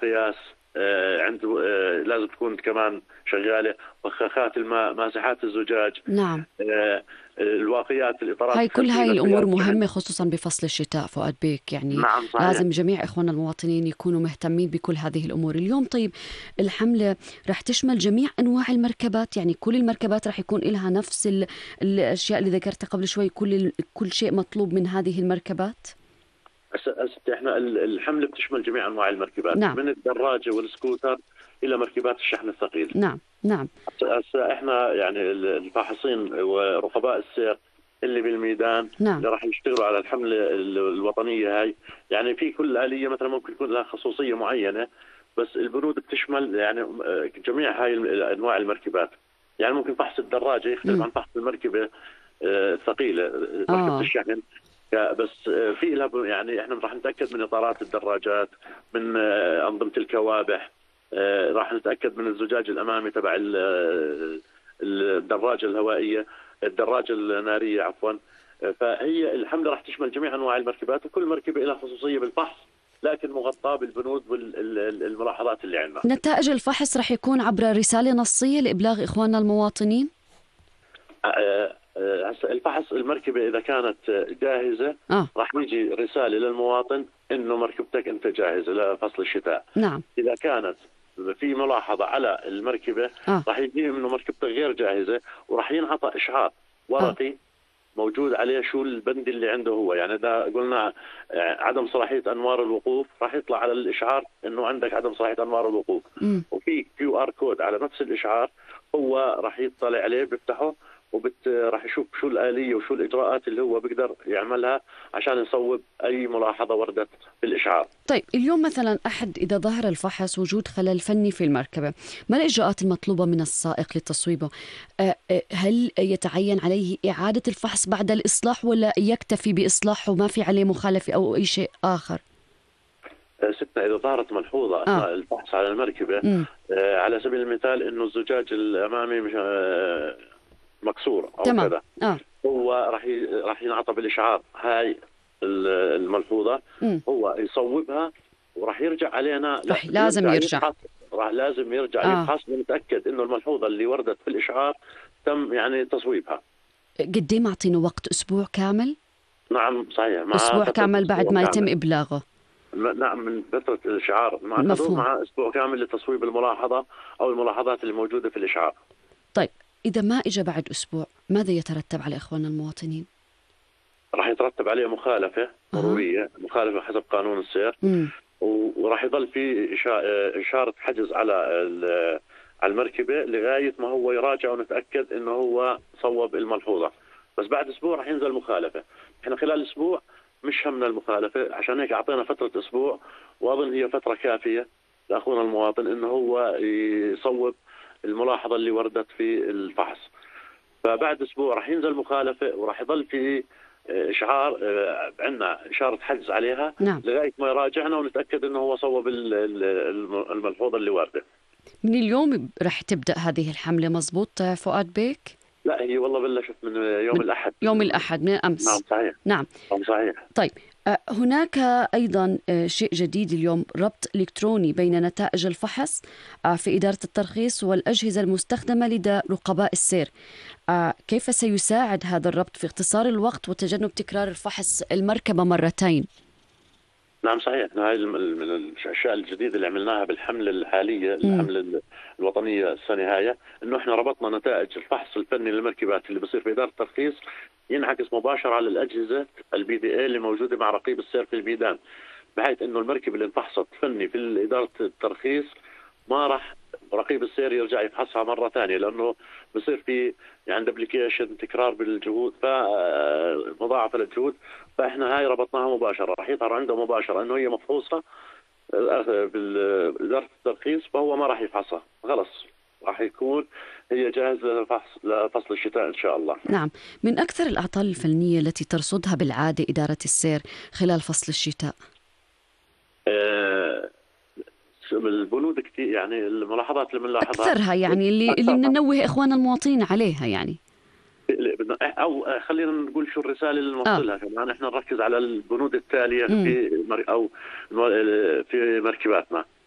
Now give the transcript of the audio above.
القياس عنده لازم تكون كمان شغالة، بخاخات الماء، ماسحات الزجاج، نعم. الواقيات، الإطارات كل هاي الخلفية الأمور للسيارة مهمة الشحن. خصوصا بفصل الشتاء فؤاد بيك، يعني نعم صحيح. لازم جميع إخواننا المواطنين يكونوا مهتمين بكل هذه الأمور اليوم. طيب الحملة رح تشمل جميع أنواع المركبات، يعني كل المركبات رح يكون لها نفس الأشياء اللي ذكرتها قبل شوي، كل شيء مطلوب من هذه المركبات؟ احنا الحملة بتشمل جميع انواع المركبات، نعم من الدراجة والسكوتر الى مركبات الشحن الثقيل. نعم نعم. هسه احنا يعني الفاحصين ورقباء السير اللي بالميدان نعم اللي راح يشتغلوا على الحملة الوطنية هاي، يعني في كل آلية مثلا ممكن يكون لها خصوصية معينة، بس البنود بتشمل يعني جميع هاي انواع المركبات. يعني ممكن فحص الدراجة يختلف عن فحص المركبة الثقيلة، مركبة الشحن. بس في لها يعني احنا راح نتاكد من اطارات الدراجات، من انظمه الكوابح، راح نتاكد من الزجاج الامامي تبع الدراجه الهوائيه، الدراجه الناريه عفوا. فهي الحمله راح تشمل جميع انواع المركبات، وكل مركبه لها خصوصيه بالفحص لكن مغطاه بالبنود والملاحظات اللي عندنا. نتائج الفحص رح يكون عبر رسالة نصية لإبلاغ إخواننا المواطنين؟ الفحص المركبة إذا كانت جاهزة راح يجي رسالة للمواطن إنه مركبتك أنت جاهزة لفصل الشتاء. نعم. إذا كانت في ملاحظة على المركبة راح يجي إنه مركبتك غير جاهزة، وراح ينعطى إشعار ورقي موجود عليه شو البند اللي عنده هو. يعني إذا قلنا عدم صلاحية أنوار الوقوف راح يطلع على الإشعار إنه عندك عدم صلاحية أنوار الوقوف. وفي QR كود على نفس الإشعار، هو راح يطلع عليه بيفتحه راح يشوف شو الآلية وشو الإجراءات اللي هو بيقدر يعملها عشان يصوب أي ملاحظة وردت في الإشعار. طيب اليوم مثلا أحد إذا ظهر الفحص وجود خلل فني في المركبة، ما الإجراءات المطلوبة من السائق لتصويبه؟ هل يتعين عليه إعادة الفحص بعد الإصلاح ولا يكتفي بإصلاحه وما في عليه مخالفة أو أي شيء آخر؟ ستنا إذا ظهرت ملحوظة أثناء الفحص على المركبة، على سبيل المثال إنه الزجاج الأمامي مش مكسور أو تمام. كذا، هو راح ينعطى بالإشعار هاي الملحوظة، هو يصوبها وراح يرجع علينا. لازم يرجع لازم يرجع يفحص ونتأكد إنه الملحوظة اللي وردت في الإشعار تم يعني تصويبها. قد ايه معطينه وقت؟ أسبوع كامل؟ نعم صحيح، مع أسبوع كامل بعد ما يتم كامل. إبلاغه. نعم من فترة الإشعار مع أسبوع كامل لتصويب الملاحظة أو الملاحظات اللي موجودة في الإشعار. طيب إذا ما إجا بعد أسبوع ماذا يترتب على إخواننا المواطنين؟ راح يترتب عليه مخالفة مرورية، مخالفة حسب قانون السير، وراح يظل في إشارة حجز على المركبة لغاية ما هو يراجع ونتأكد إنه هو صوب الملحوظة. بس بعد أسبوع راح ينزل مخالفة. إحنا خلال أسبوع مش همنا المخالفة، عشان هيك أعطينا فترة أسبوع، وأظن هي فترة كافية لأخونا المواطن إنه هو يصوب الملاحظة اللي وردت في الفحص. فبعد أسبوع راح ينزل مخالفة وراح يظل في إشعار، عندنا إشارة حجز عليها. نعم. لغاية ما يراجعنا ونتأكد إنه هو صوب الملحوظة اللي واردة. من اليوم راح تبدأ هذه الحملة مزبوط فؤاد بيك؟ لا هي والله بلشت من يوم الأحد. يوم الأحد من أمس. نعم صحيح. نعم صحيح. طيب هناك أيضا شيء جديد اليوم، ربط إلكتروني بين نتائج الفحص في إدارة الترخيص والأجهزة المستخدمة لدى رقباء السير. كيف سيساعد هذا الربط في اختصار الوقت وتجنب تكرار الفحص المركبة مرتين؟ نعم صحيح، هاي من الأشياء الجديدة اللي عملناها بالحملة الحالية، الحملة الوطنية السنة هاي، إنه إحنا ربطنا نتائج الفحص الفني للمركبات اللي بصير في إدارة الترخيص ينعكس مباشرة على الأجهزة الBDA اللي موجودة مع رقيب السير في الميدان، بحيث إنه المركبة اللي انفحصت فني في إدارة الترخيص ما راح رقيب السير يرجع يفحصها مرة ثانية، لأنه بصير في يعني دبليكيشن، تكرار بالجهود، فمضاعفة للجهود. فإحنا هاي ربطناها مباشرة، راح يظهر عنده مباشرة إنه هي مفحوصة بإدارة الترخيص، فهو ما راح يفحصها، خلص راح يكون هي جاهزة لفصل الشتاء إن شاء الله. نعم. من أكثر الأعطال الفنية التي ترصدها بالعادة إدارة السير خلال فصل الشتاء؟ البنود كثير، يعني الملاحظات اللي بنلاحظها أكثرها، يعني اللي بننوه إخواننا المواطنين عليها، يعني أو خلينا نقول شو الرسالة اللي نوصلها كمان. إحنا نركز على البنود التالية في مركباتنا.